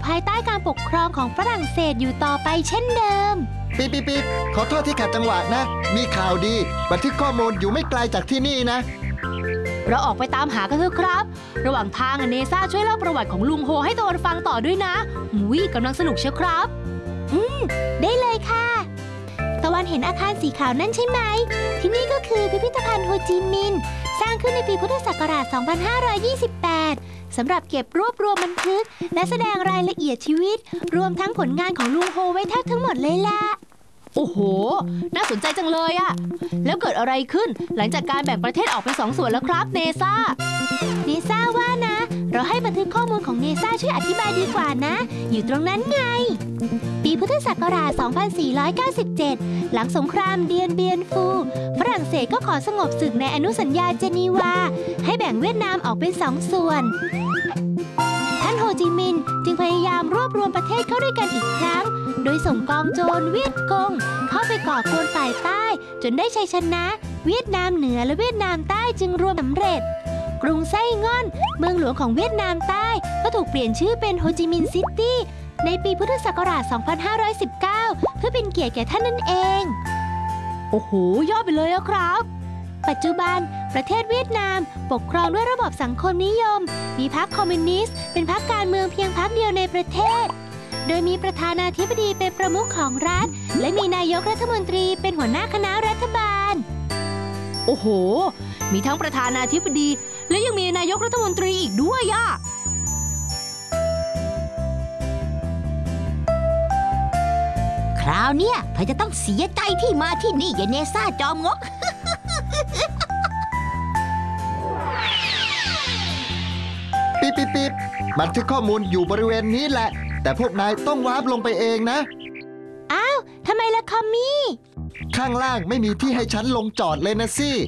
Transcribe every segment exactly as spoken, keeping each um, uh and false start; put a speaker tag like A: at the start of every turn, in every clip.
A: ภายใต้การปกครองของฝรั่งเศสอยู่ต่อไปเช่นเดิม
B: ปี๊บปี๊บปี๊บขอโทษที่ขัดจังหวะนะมีข่าวดีบันทึกข้อมูลอยู่ไม่ไกลจากที่นี่นะ
A: เราออกไปตามหากันเถอะครับระหว่างทางเนซ่าช่วยเล่าประวัติของลุงโฮให้ตะวันฟังต่อด้วยนะอุ้ยกำลังสนุกเชียวครับอืมได้เลยค่ะตะวันเห็นอาคารสีขาวนั่นใช่ไหมที่นี่ก็คือพิพิธภัณฑ์โฮจิมินห์สร้างขึ้นในปีพุทธศักราช สองพันห้าร้อยยี่สิบแปด สำหรับเก็บรวบรวมบันทึกและแสดงรายละเอียดชีวิตรวมทั้งผลงานของลุงโฮไว้แทบทั้งหมดเลยล่ะโอ้โหน่าสนใจจังเลยอะแล้วเกิดอะไรขึ้นหลังจากการแบ่งประเทศออกเป็นสองส่วนแล้วครับเนซ่าเนซ่าว่านะเราให้บันทึกข้อมูลของเนซ่าช่วยอธิบายดีกว่านะอยู่ตรงนั้นไงปีพุทธศักราช สองพันสี่ร้อยเก้าสิบเจ็ด หลังสงครามเดียนเบียนฟูฝรั่งเศสก็ขอสงบศึกในอนุสัญญาเจนีวาให้แบ่งเวียดนามออกเป็นสองส่วนท่านโฮจิมินห์จึงพยายามรวบรวมประเทศเข้าด้วยกันอีกครั้งโดยส่งกองโจรเวียดกงเข้าไปก่อกวนฝ่ายใต้จนได้ชัยชนะเวียดนามเหนือและเวียดนามใต้จึงรวมสำเร็จกรุงไส้ง่อนเมืองหลวงของเวียดนามใต้ก็ถูกเปลี่ยนชื่อเป็นโฮจิมินห์ซิตี้ในปีพุทธศักราช สองพันห้าร้อยสิบเก้า เพื่อเป็นเกียรติแก่ท่านนั่นเองโอ้โหยอดไปเลยอะครับปัจจุบันประเทศเวียดนามปกครองด้วยระบอบสังคมนิยมมีพรรคคอมมิวนิสต์เป็นพรรคการเมืองเพียงพรรคเดียวในประเทศโดยมีประธานาธิบดีเป็นประมุขของรัฐและมีนายกรัฐมนตรีเป็นหัวหน้าคณะรัฐบาลโอ้โหมีทั้งประธานาธิบดีและยังมีนายกรัฐมนตรีอีกด้วยอะ
C: คราวเนี้ยเธอจะต้องเสียใจที่มาที่นี่อย่าเนซ่าจอมงก
B: ปี๊บปี๊บปี๊บบันทึกข้อมูลอยู่บริเวณนี้แหละแต่พวกนายต้องวาร์ปลงไปเองนะ
A: อ้าวทำไมล่ะคอมมี่
B: ข้างล่างไม่มีที่ให้ฉันลงจอดเลยนะสิ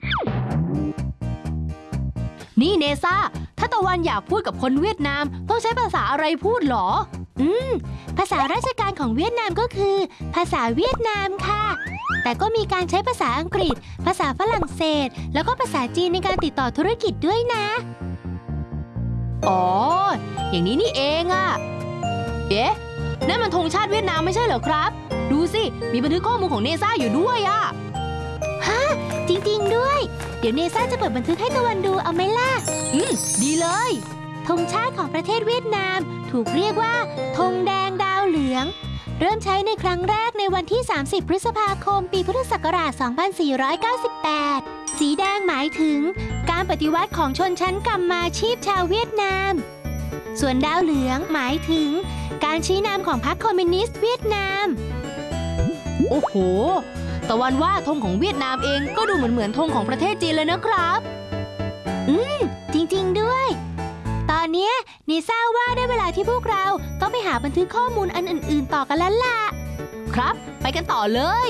A: นี่เนซ่าถ้าตะวันอยากพูดกับคนเวียดนามต้องใช้ภาษาอะไรพูดหรออืมภาษาราชการของเวียดนามก็คือภาษาเวียดนามค่ะแต่ก็มีการใช้ภาษาอังกฤษภาษาฝรั่งเศสแล้วก็ภาษาจีนในการติดต่อธุรกิจด้วยนะอ๋ออย่างนี้นี่เองอะเอ๊ะนั่นมันธงชาติเวียดนามไม่ใช่เหรอครับดูสิมีบันทึกข้อมูลของเนซ่าอยู่ด้วยอะฮะจริงๆด้วยเดี๋ยวเนซ่าจะเปิดบันทึกให้ตะวันดูเอาไหมล่ะอืมดีเลยธงชาติของประเทศเวียดนามถูกเรียกว่าธงแดงดาวเหลืองเริ่มใช้ในครั้งแรกในวันที่ สามสิบ พฤษภาคม ปีพุทธศักราช สองพันสี่ร้อยเก้าสิบแปด สีแดงหมายถึงการปฏิวัติของชนชั้นกำมาชีพชาวเวียดนามส่วนดาวเหลืองหมายถึงการชี้นำของพรรคคอมมิวนิสต์เวียดนามโอ้โหตะวันว่าธงของเวียดนามเองก็ดูเหมือนเหมือนธงของประเทศจีนเลยนะครับอืมจริงๆด้วยตอนนี้เนซ่าว่าได้เวลาที่พวกเราต้องไปหาบันทึกข้อมูลอันอื่นๆต่อกันแล้วล่ะครับไปกันต่อเลย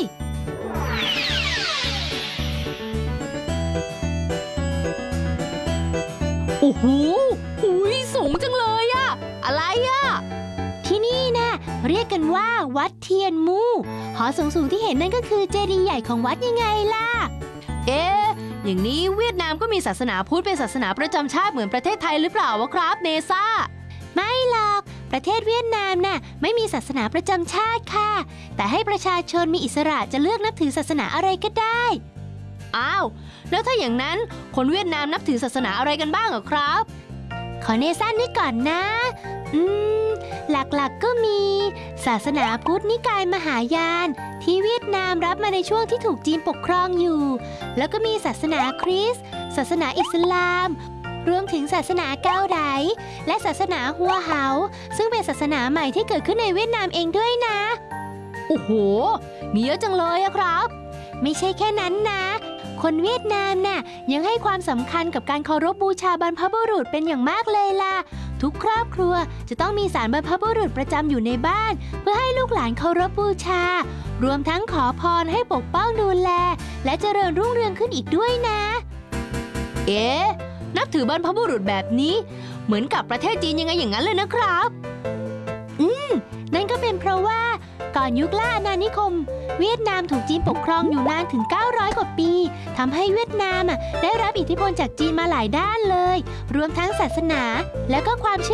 A: โอ้โหหุยสูงจังเลยอะอะไรอะที่นี่นะเรียกกันว่าวัดเทียนมู่หอสูงๆที่เห็นนั่นก็คือเจดีย์ใหญ่ของวัดยังไงล่ะเอ๊ะอย่างนี้เวียดนามก็มีศาสนาพุทธเป็นศาสนาประจำชาติเหมือนประเทศไทยหรือเปล่าวะครับเนซ่าไม่หรอกประเทศเวียดนามน่ะไม่มีศาสนาประจำชาติค่ะแต่ให้ประชาชนมีอิสระจะเลือกนับถือศาสนาอะไรก็ได้อ้าวแล้วถ้าอย่างนั้นคนเวียดนามนับถือศาสนาอะไรกันบ้างเหรอครับขอเนซ่านึกก่อนนะอืมหลักๆ ก, ก็มีศาสนาพุทธนิกายมหายานที่เวียดนามรับมาในช่วงที่ถูกจีนปกครองอยู่แล้วก็มีศาสนาคริสต์ศาสนาอิสลามรวมถึงศาสนาเกาไดและศาสนาฮัวเหาซึ่งเป็นศาสนาใหม่ที่เกิดขึ้นในเวียดนามเองด้วยนะโอ้โหมีเยอะจังเลยอะครับไม่ใช่แค่นั้นนะคนเวียดนามน่ะยังให้ความสำคัญกับการเคารพบูชาบรรพบุรุษเป็นอย่างมากเลยล่ะทุกครอบครัวจะต้องมีศาลบรรพบุรุษประจำอยู่ในบ้านเพื่อให้ลูกหลานเคารพบูชารวมทั้งขอพรให้ปกป้องดูแลและเจริญรุ่งเรืองขึ้นอีกด้วยนะเอ๊ะนับถือบรรพบุรุษแบบนี้เหมือนกับประเทศจีนยังไงอย่างนั้นเลยนะครับอืมนั่นก็เป็นเพราะว่าก่อนยุคล่าอาณานิคมเวียดนามถูกจีนปกครองอยู่นานถึงเก้าร้อยกว่าปีทำให้เวียดนามได้รับอิทธิพลจากจีนมาหลายด้านเลยรวมทั้งศาสนาและก็ความเชื่อ